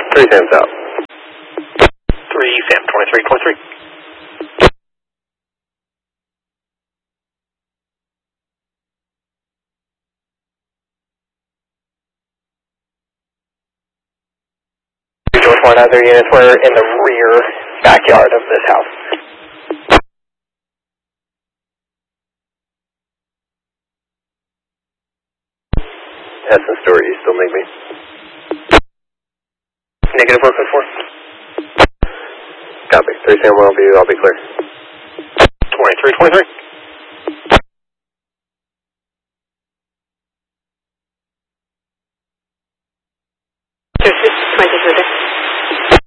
3 Sam's out. 3 Sam, 2323. George 1 other units, we're in the rear backyard of this house. Essen Stewart, you still need me? Negative, we're code 4. Copy. 3 Sam, I'll be clear. 2323.